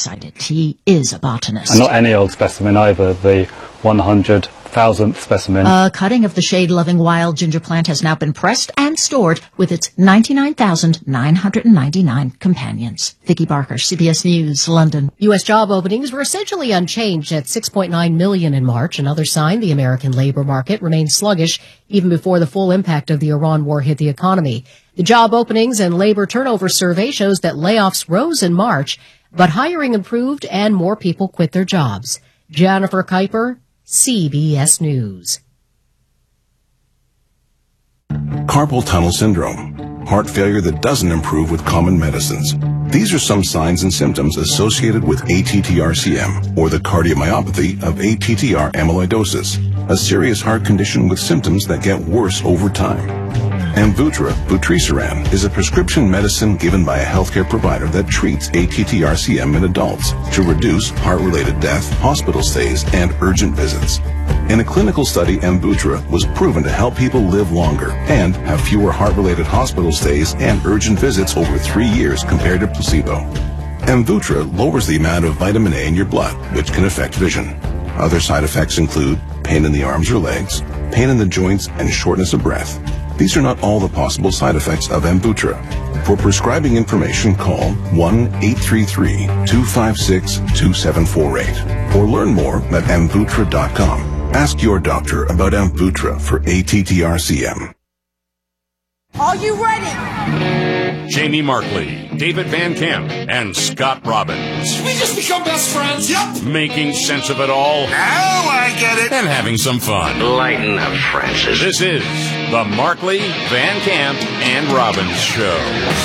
excited. He is a botanist. And not any old specimen either, the 100,000th specimen. A cutting of the shade-loving wild ginger plant has now been pressed and stored with its 99,999 companions. Vicki Barker, CBS News, London. U.S. job openings were essentially unchanged at 6.9 million in March. Another sign the American labor market remains sluggish even before the full impact of the Iran war hit the economy. The job openings and labor turnover survey shows that layoffs rose in March, but hiring improved and more people quit their jobs. Jennifer Kuiper, CBS News. Carpal tunnel syndrome, heart failure that doesn't improve with common medicines. These are some signs and symptoms associated with ATTR-CM, or the cardiomyopathy of ATTR amyloidosis, a serious heart condition with symptoms that get worse over time. Amvuttra, vutrisiran, is a prescription medicine given by a healthcare provider that treats ATTR-CM in adults to reduce heart-related death, hospital stays, and urgent visits. In a clinical study, Amvuttra was proven to help people live longer and have fewer heart-related hospital stays and urgent visits over 3 years compared to placebo. Amvuttra lowers the amount of vitamin A in your blood, which can affect vision. Other side effects include pain in the arms or legs, pain in the joints, and shortness of breath. These are not all the possible side effects of Amvuttra. For prescribing information, call 1-833-256-2748 or learn more at amvuttra.com. Ask your doctor about Amvuttra for ATTR-CM. Are you ready? Jamie Markley, David Van Camp, and Scott Robbins. We just become best friends. Yep. Making sense of it all. Now I get it. And having some fun. Lighten up, Francis. This is the Markley, Van Camp, and Robbins Show.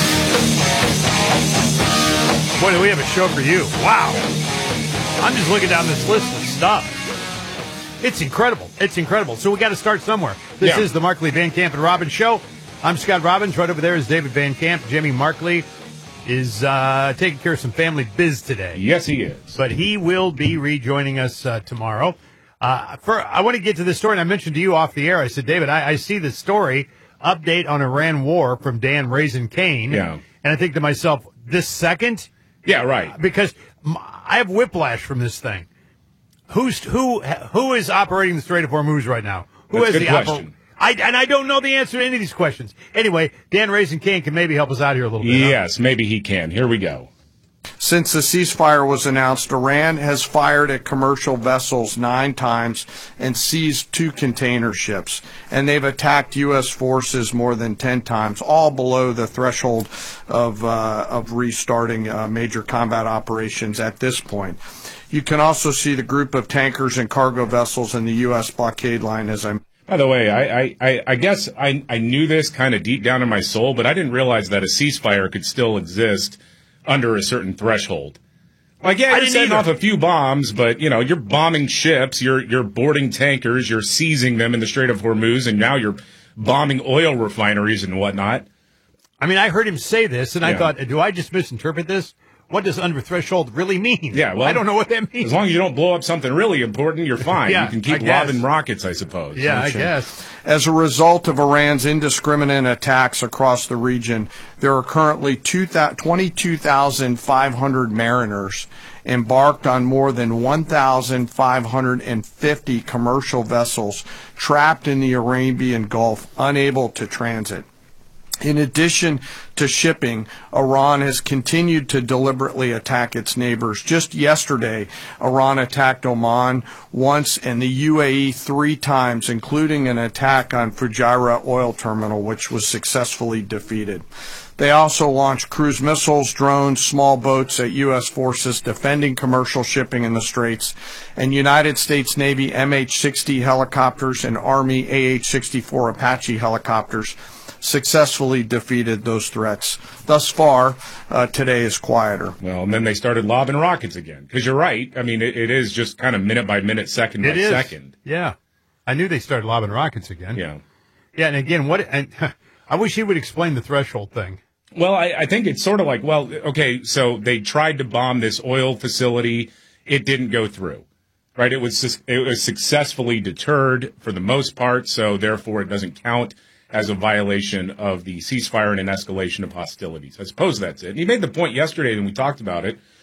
Boy, do we have a show for you. Wow. I'm just looking down this list of stuff. It's incredible. It's incredible. So we got to start somewhere. This is the Markley, Van Camp, and Robbins Show. I'm Scott Robbins. Right over there is David Van Camp. Jimmy Markley is taking care of some family biz today. Yes, he is. But he will be rejoining us tomorrow. I want to get to this story, and I mentioned to you off the air. I said, David, I see this story, update on Iran war from Dan Raisin Kane. Yeah. And I think to myself, this second? Yeah, right. Because I have whiplash from this thing. Who is operating the Strait of Hormuz right now? Who That's has a good question. I don't know the answer to any of these questions. Anyway, Dan Raisin Kane can maybe help us out here a little bit. Yes, maybe he can. Here we go. Since the ceasefire was announced, Iran has fired at commercial vessels 9 times and seized 2 container ships. And they've attacked U.S. forces more than 10 times, all below the threshold of restarting major combat operations at this point. You can also see the group of tankers and cargo vessels in the U.S. blockade line as I'm. By the way, I guess I knew this kind of deep down in my soul, but I didn't realize that a ceasefire could still exist under a certain threshold. Like, yeah, you're setting off a few bombs, but, you know, you're bombing ships, you're boarding tankers, you're seizing them in the Strait of Hormuz, and now you're bombing oil refineries and whatnot. I mean, I heard him say this, and I thought, do I just misinterpret this? What does under threshold really mean? Yeah, well, I don't know what that means. As long as you don't blow up something really important, you're fine. Yeah, you can keep lobbing rockets, I suppose. Yeah, I guess. As a result of Iran's indiscriminate attacks across the region, there are currently 22,500 mariners embarked on more than 1,550 commercial vessels trapped in the Arabian Gulf, unable to transit. In addition to shipping, Iran has continued to deliberately attack its neighbors. Just yesterday, Iran attacked Oman once and the UAE 3 times, including an attack on Fujairah oil terminal, which was successfully defeated. They also launched cruise missiles, drones, small boats at U.S. forces defending commercial shipping in the Straits, and United States Navy MH-60 helicopters and Army AH-64 Apache helicopters successfully defeated those threats. Thus far, today is quieter. Well, and then they started lobbing rockets again. Because you're right. I mean, it is just kind of minute by minute, second by second. Yeah. I knew they started lobbing rockets again. Yeah. Yeah, and again, I wish he would explain the threshold thing. Well, I think it's sort of like, well, okay, so they tried to bomb this oil facility. It didn't go through. Right? It was successfully deterred for the most part, so therefore it doesn't count as a violation of the ceasefire and an escalation of hostilities. I suppose that's it. And he made the point yesterday when we talked about it,